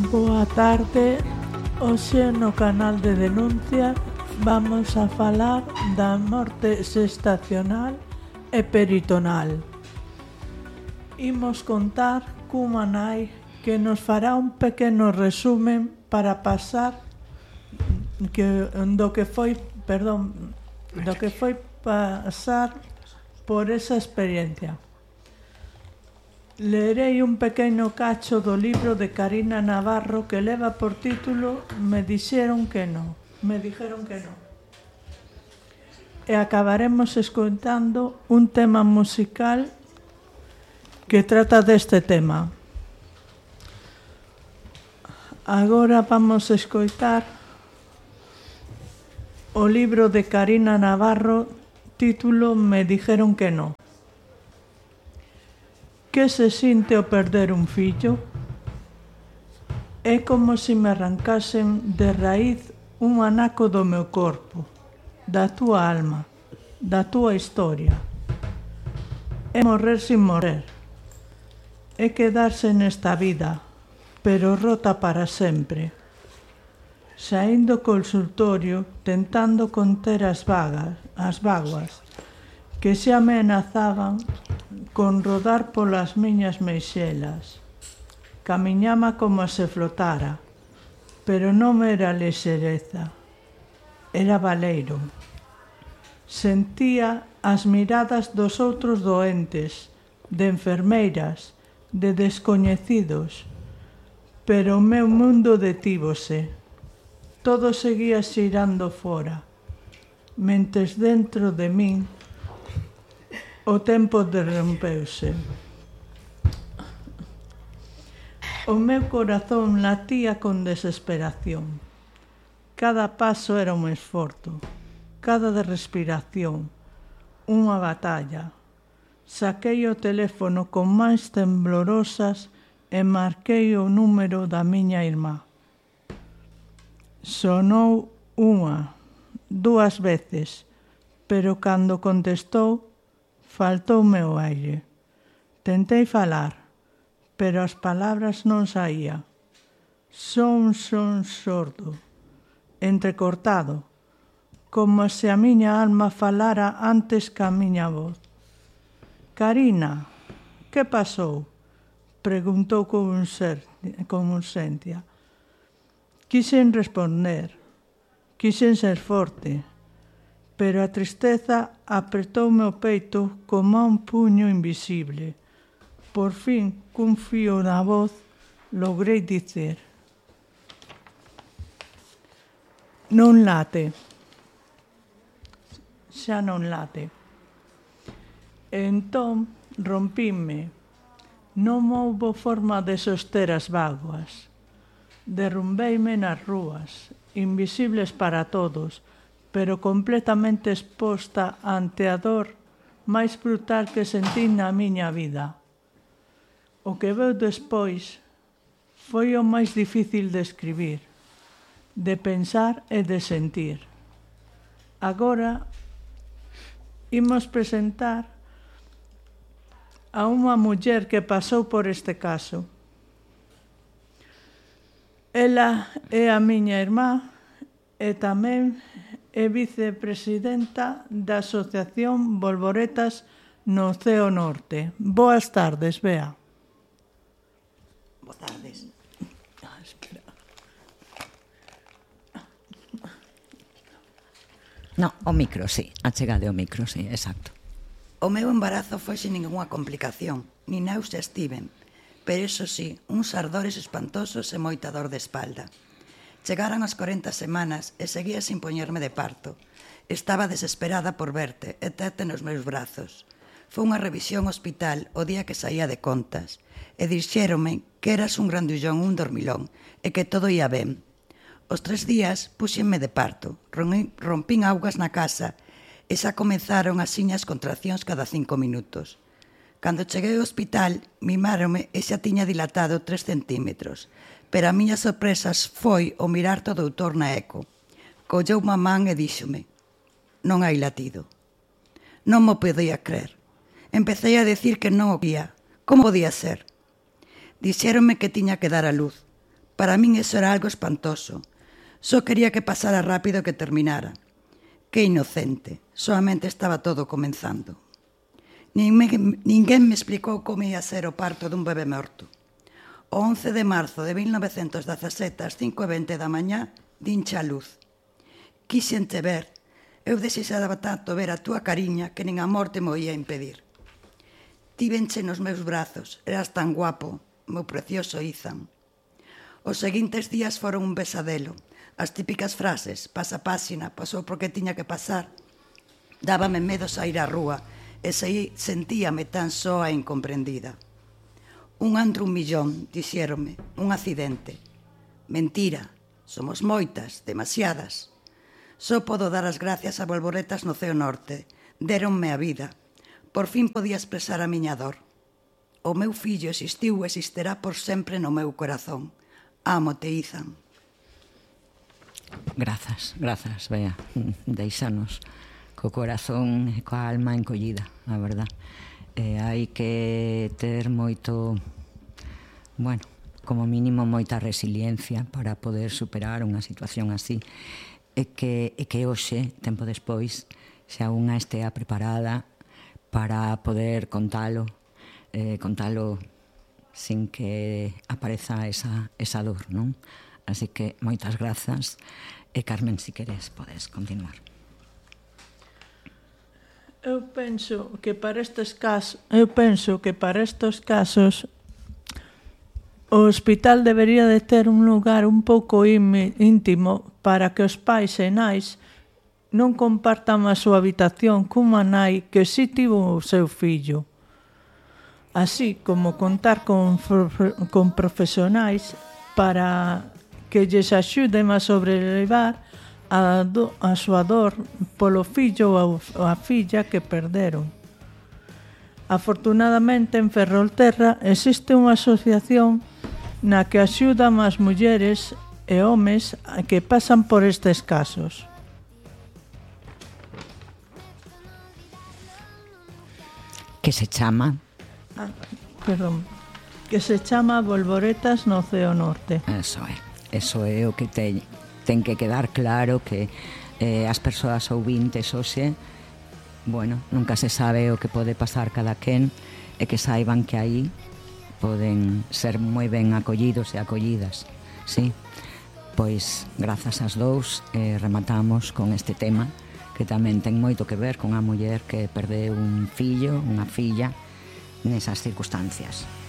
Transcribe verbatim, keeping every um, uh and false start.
Boa tarde, hoxe no canal de denuncia vamos a falar da morte xestacional e peritonal. Imos contar cunha nai que nos fará un pequeno resumen para pasar que, do que foi, perdón, do que foi pasar por esa experiencia. Leerei un pequeno cacho do libro de Karina Navarro que leva por título Me dixeron que non, me dixeron que non. E acabaremos escoitando un tema musical que trata deste tema. Agora vamos a escoitar o libro de Karina Navarro, título Me dixeron que non. Que se sinte ao perder un fillo? É como se me arrancasen de raíz un anaco do meu corpo, da túa alma, da túa historia. É morrer sin morrer. É quedarse nesta vida, pero rota para sempre. Saindo do consultorio, tentando conter as vagas, as vaguas, que se amenazaban con rodar polas miñas meixelas. Camiñaba como se flotara, pero non era lexereza, era baleiro. Sentía as miradas dos outros doentes, de enfermeiras, de descoñecidos, pero o meu mundo detívose. Todo seguía xirando fora, mentes dentro de min o tempo derrompeuse. O meu corazón latía con desesperación. Cada paso era un esforzo, cada respiración, unha batalla. Saquei o teléfono con mans temblorosas e marquei o número da miña irmá. Sonou unha, dúas veces, pero cando contestou, faltoume o aire. Tentei falar, pero as palabras non saía. Só un son sordo, entrecortado, como se a miña alma falara antes que a miña voz. Karina, que pasou? Preguntou con urxencia. Quixen responder, quixen ser forte, pero a tristeza apretoume o peito como un puño invisible. Por fin, cun fío na voz, logrei dicer: non late. Xa non late. E entón rompinme. Non houbo forma de soster as vaguas. Derrumbeime nas rúas, invisibles para todos, pero completamente exposta ante a dor máis brutal que sentín na miña vida. O que veu despois foi o máis difícil de escribir, de pensar e de sentir. Agora imos presentar a unha muller que pasou por este caso. Ela é a miña irmá e tamén é vicepresidenta da Asociación Bolboretas no Ceo Norte. Boas tardes, Bea. Boas tardes. Ah, espera. No, o micro, sí. Achegade o micro, sí, exacto. O meu embarazo foi sin ninguna complicación, ni náuseas tiven, pero iso sí, uns ardores espantosos e moita dor de espalda. Chegaran as corenta semanas e seguía sin poñerme de parto. Estaba desesperada por verte e terte nos meus brazos. Foi unha revisión hospital o día que saía de contas e dixéronme que eras un grandullón, un dormilón e que todo ia ben. Os tres días puxenme de parto, rompín augas na casa e xa comenzaron as siñas contraccións cada cinco minutos. Cando cheguei ao hospital, mimáronme e xa tiña dilatado tres centímetros, pero a miña sorpresa foi o mirar o doutor na eco. Colleu má man e díxome: non hai latido. Non mo podía crer. Empecei a decir que non o vía. Como podía ser? Dixéronme que tiña que dar a luz. Para min eso era algo espantoso. Só quería que pasara rápido e que terminara. Que inocente, solamente estaba todo comenzando. Ninguén me explicou como ia ser o parto dun bebé morto. O once de marzo de mil novecentos dezasete ás cinco e vinte da mañá dincha a luz. Quixente ver, eu desexaba tanto ver a túa cariña que nin a morte mo ia impedir. Tívenche nos meus brazos, eras tan guapo, meu precioso Izan. Os seguintes días foron un besadelo. As típicas frases, pasa páxina, pasou porque tiña que pasar. Dábame medo sair á rúa e sentíame tan soa e incomprendida. Un andro un millón, dixéronme, un accidente. Mentira, somos moitas, demasiadas. Só podo dar as gracias a Bolboretas no Ceo Norte. Déronme a vida. Por fin podía expresar a miña dor. O meu fillo existiu e existirá por sempre no meu corazón. Amo-te, Izan. Grazas, grazas, Bea. Deixanos co corazón e coa alma encollida, a verdad. Eh, hai que ter moito, bueno, como mínimo moita resiliencia para poder superar unha situación así. E que, e que hoxe, tempo despois, xa unha estea preparada para poder contalo, eh, contalo sin que apareza esa, esa dor, non? Así que moitas grazas e Carmen, si queres, podes continuar. Eu penso que para estes casos, eu penso que para estes casos o hospital debería de ter un lugar un pouco íntimo para que os pais e nais non compartan a súa habitación cunha nai que si tivo o seu fillo. Así como contar con, con profesionais para que lles axuden a sobrelevar a, do, a súa dor polo fillo ou a filla que perderon. Afortunadamente, en Ferrolterra existe unha asociación na que axudan as mulleres e homes que pasan por estes casos. Que se chama? Ah, perdón. Que se chama Bolboretas no Ceo Norte. Eso é. Eso é o que te, ten que quedar claro, que eh, as persoas ouvintes hoxe, bueno, nunca se sabe o que pode pasar cada quen, e que saiban que aí poden ser moi ben acollidos e acollidas, sí? Pois, grazas ás dous, eh, rematamos con este tema, que tamén ten moito que ver con a muller que perdeu un fillo, unha filla, nesas circunstancias.